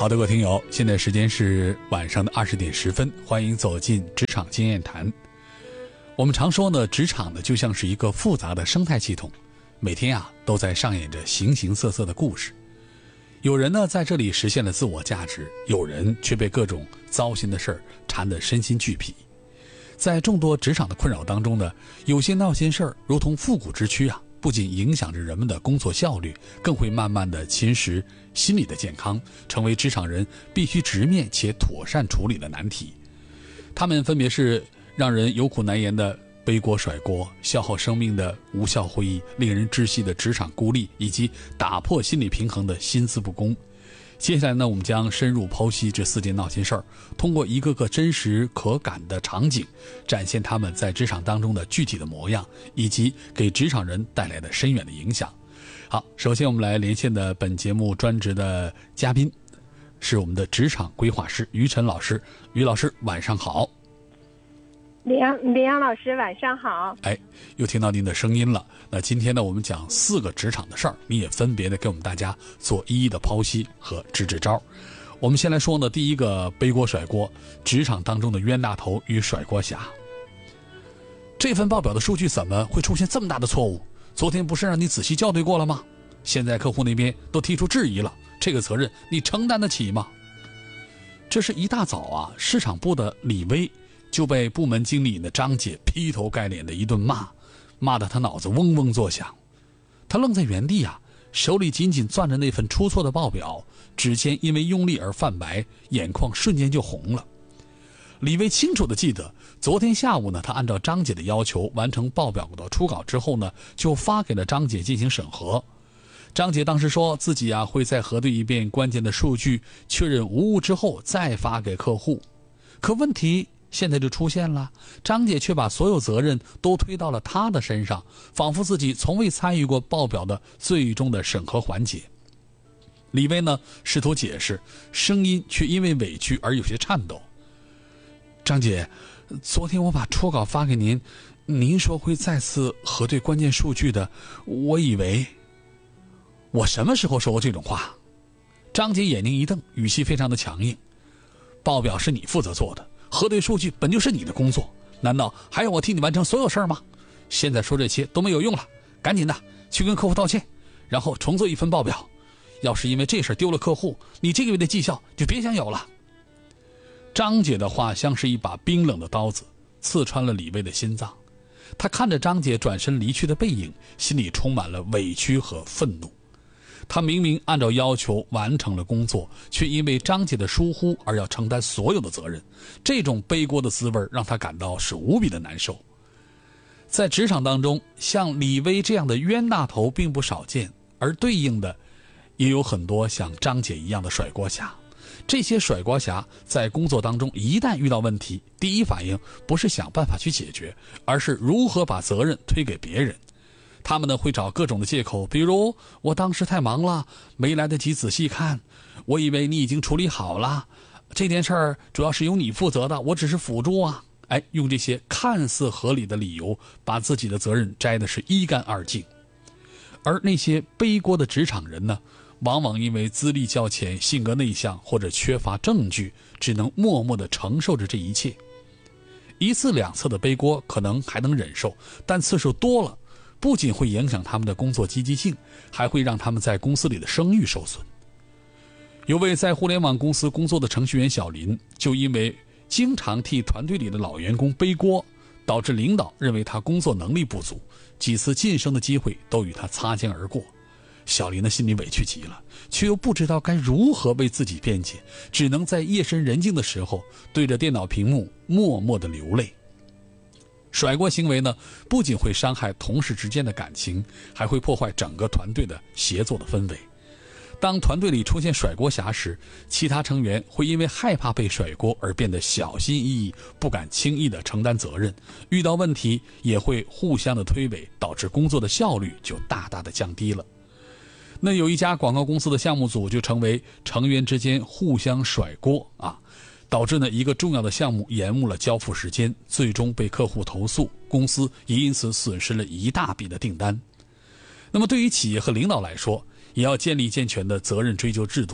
好的，各位听友，现在时间是晚上的20点10分，欢迎走进职场经验谈。我们常说呢，职场呢就像是一个复杂的生态系统，每天都在上演着形形色色的故事。有人呢在这里实现了自我价值，有人却被各种糟心的事儿缠得身心俱疲。在众多职场的困扰当中呢，有些闹心事儿如同复古之躯不仅影响着人们的工作效率，更会慢慢的侵蚀心理的健康，成为职场人必须直面且妥善处理的难题。他们分别是让人有苦难言的背锅甩锅，消耗生命的无效会议，令人窒息的职场孤立，以及打破心理平衡的薪资不公。接下来呢，我们将深入剖析这4件闹心事儿，通过一个个真实可感的场景，展现他们在职场当中的具体的模样，以及给职场人带来的深远的影响。好，首先我们来连线的本节目专职的嘉宾是我们的职场规划师于晨老师。于老师晚上好。 李阳老师晚上好。 又听到您的声音了。那今天呢，我们讲4个职场的事儿，你也分别的给我们大家做一一的剖析和支招。我们先来说呢，第一个背锅甩锅，职场当中的冤大头与甩锅侠。这份报表的数据怎么会出现这么大的错误？昨天不是让你仔细校对过了吗？现在客户那边都提出质疑了，这个责任你承担得起吗？这是一大早市场部的李薇就被部门经理的张姐劈头盖脸的一顿骂得他脑子嗡嗡作响。他愣在原地手里紧紧攥着那份出错的报表，指尖因为用力而泛白，眼眶瞬间就红了。李薇清楚地记得，昨天下午呢，他按照张姐的要求完成报表的初稿之后呢，就发给了张姐进行审核。张姐当时说自己会再核对一遍关键的数据，确认无误之后再发给客户。可问题现在就出现了，张姐却把所有责任都推到了她的身上，仿佛自己从未参与过报表的最终的审核环节。李薇呢试图解释，声音却因为委屈而有些颤抖。张姐，昨天我把初稿发给您，您说会再次核对关键数据的，我以为……我什么时候说过这种话？张姐眼睛一瞪，语气非常的强硬。报表是你负责做的，核对数据本就是你的工作，难道还要我替你完成所有事儿吗？现在说这些都没有用了，赶紧的去跟客户道歉，然后重做一份报表。要是因为这事丢了客户，你这个月的绩效就别想有了。张姐的话像是一把冰冷的刀子，刺穿了李薇的心脏。她看着张姐转身离去的背影，心里充满了委屈和愤怒。他明明按照要求完成了工作，却因为张姐的疏忽而要承担所有的责任，这种背锅的滋味让他感到是无比的难受。在职场当中，像李薇这样的冤大头并不少见，而对应的也有很多像张姐一样的甩锅侠。这些甩锅侠在工作当中一旦遇到问题，第一反应不是想办法去解决，而是如何把责任推给别人。他们呢会找各种的借口，比如我当时太忙了，没来得及仔细看，我以为你已经处理好了，这件事儿主要是由你负责的，我只是辅助用这些看似合理的理由，把自己的责任摘的是一干二净。而那些背锅的职场人呢，往往因为资历较浅、性格内向或者缺乏证据，只能默默地承受着这一切。1次2次的背锅可能还能忍受，但次数多了，不仅会影响他们的工作积极性，还会让他们在公司里的声誉受损。有位在互联网公司工作的程序员小林，就因为经常替团队里的老员工背锅，导致领导认为他工作能力不足，几次晋升的机会都与他擦肩而过。小林的心里委屈极了，却又不知道该如何为自己辩解，只能在夜深人静的时候对着电脑屏幕默默地流泪。甩锅行为呢，不仅会伤害同事之间的感情，还会破坏整个团队的协作的氛围。当团队里出现甩锅侠时，其他成员会因为害怕被甩锅而变得小心翼翼，不敢轻易地承担责任，遇到问题也会互相的推诿，导致工作的效率就大大的降低了。那有一家广告公司的项目组就成为成员之间互相甩锅导致呢一个重要的项目延误了交付时间，最终被客户投诉，公司也因此损失了一大笔的订单。那么对于企业和领导来说，也要建立健全的责任追究制度。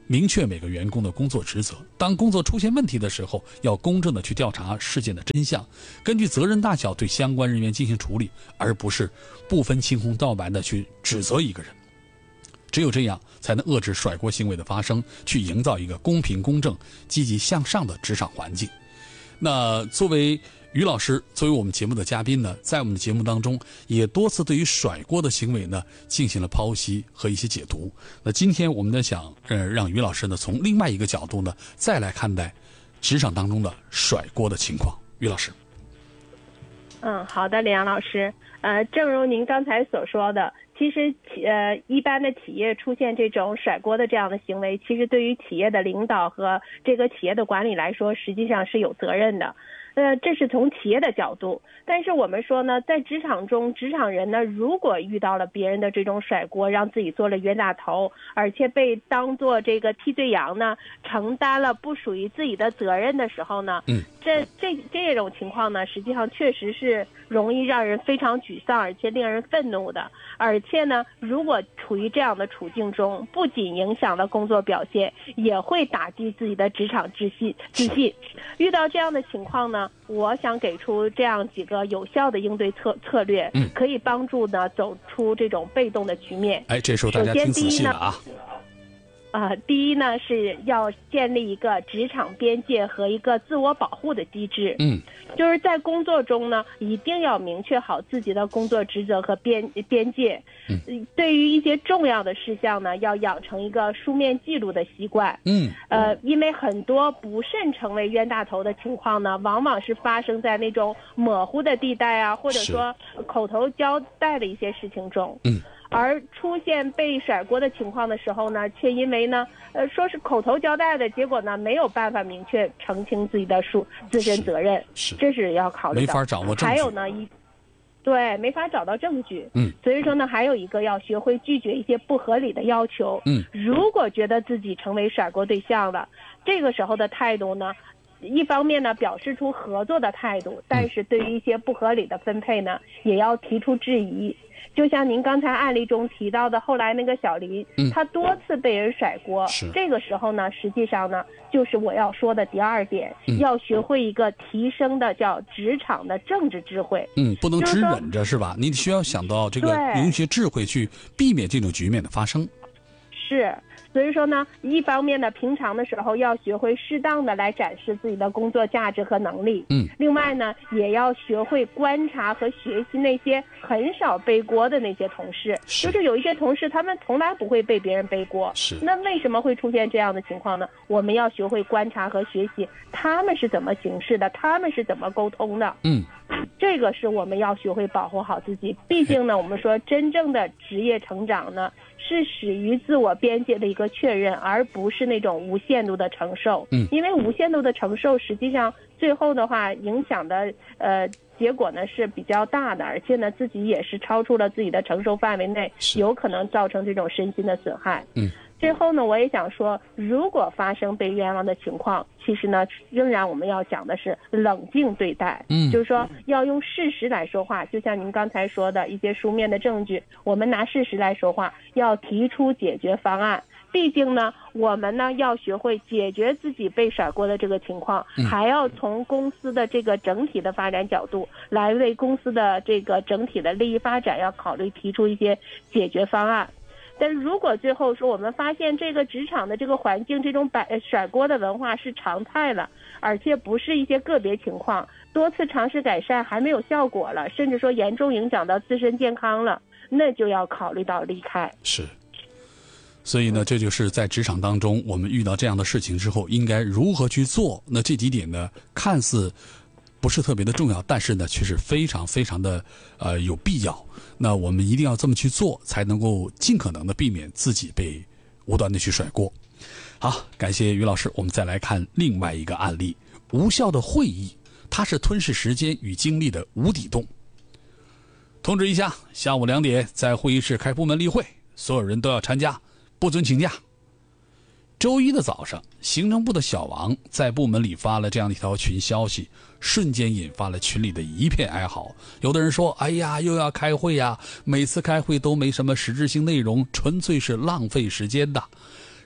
明确每个员工的工作职责，当工作出现问题的时候，要公正的去调查事件的真相，根据责任大小对相关人员进行处理，而不是不分青红皂白的去指责一个人。只有这样才能遏制甩锅行为的发生，去营造一个公平公正积极向上的职场环境。那作为于老师，作为我们节目的嘉宾呢，在我们的节目当中也多次对于甩锅的行为呢进行了剖析和一些解读。那今天我们呢想让于老师呢从另外一个角度呢再来看待职场当中的甩锅的情况。于老师。 好的，李阳老师。正如您刚才所说的，其实一般的企业出现这种甩锅的这样的行为，其实对于企业的领导和这个企业的管理来说，实际上是有责任的。这是从企业的角度，但是我们说呢，在职场中，职场人呢，如果遇到了别人的这种甩锅，让自己做了冤大头，而且被当作这个替罪羊呢，承担了不属于自己的责任的时候呢，这种情况呢，实际上确实是容易让人非常沮丧，而且令人愤怒的。而且呢，如果处于这样的处境中，不仅影响了工作表现，也会打击自己的职场自信。遇到这样的情况呢，我想给出这样几个有效的应对策略，可以帮助呢走出这种被动的局面。 这时候大家听仔细了啊。 第一呢是要建立一个职场边界和一个自我保护的机制。就是在工作中呢，一定要明确好自己的工作职责和边界。对于一些重要的事项呢，要养成一个书面记录的习惯。因为很多不慎成为冤大头的情况呢，往往是发生在那种模糊的地带啊，或者说口头交代的一些事情中。而出现被甩锅的情况的时候呢，却因为呢，说是口头交代的，结果呢没有办法明确澄清自己的自身责任，这是要考虑的。 没法掌握证据。 还有呢，没法找到证据。所以说呢，还有一个要学会拒绝一些不合理的要求。如果觉得自己成为甩锅对象了，这个时候的态度呢，一方面呢表示出合作的态度，但是对于一些不合理的分配呢，也要提出质疑。就像您刚才案例中提到的，后来那个小林，他多次被人甩锅，这个时候呢，实际上呢，就是我要说的第二点，要学会一个提升的叫职场的政治智慧。 不能只忍着，是吧？你需要想到这个用一些智慧去避免这种局面的发生。 所以说呢，一方面呢，平常的时候要学会适当的来展示自己的工作价值和能力。另外呢，也要学会观察和学习那些很少背锅的那些同事。就是有一些同事，他们从来不会被别人背锅。那为什么会出现这样的情况呢？我们要学会观察和学习他们是怎么行事的，他们是怎么沟通的。这个是我们要学会保护好自己。毕竟呢，我们说真正的职业成长呢，是始于自我边界的一个确认，而不是那种无限度的承受。因为无限度的承受，实际上最后的话影响的结果呢是比较大的，而且呢自己也是超出了自己的承受范围内，有可能造成这种身心的损害。最后呢，我也想说，如果发生被冤枉的情况，其实呢，仍然我们要讲的是冷静对待。就是说要用事实来说话，就像您刚才说的一些书面的证据，我们拿事实来说话，要提出解决方案。毕竟呢，我们呢要学会解决自己被甩锅的这个情况，还要从公司的这个整体的发展角度来为公司的这个整体的利益发展要考虑提出一些解决方案。但是如果最后说我们发现这个职场的这个环境，这种甩锅的文化是常态了，而且不是一些个别情况，多次尝试改善还没有效果了，甚至说严重影响到自身健康了，那就要考虑到离开。 所以呢，这就是在职场当中，我们遇到这样的事情之后，应该如何去做。那这几点呢，看似不是特别的重要，但是呢，却是非常非常的有必要。那我们一定要这么去做，才能够尽可能的避免自己被无端的去甩锅。好，感谢于老师。我们再来看另外一个案例，无效的会议，它是吞噬时间与精力的无底洞。通知一下，下午2点在会议室开部门例会，所有人都要参加，不准请假。周一的早上，行政部的小王在部门里发了这样一条群消息，瞬间引发了群里的一片哀嚎。有的人说，哎呀，又要开会呀，每次开会都没什么实质性内容，纯粹是浪费时间的。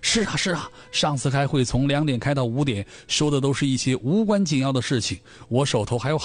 是啊是啊，上次开会从2点开到5点，说的都是一些无关紧要的事情，我手头还有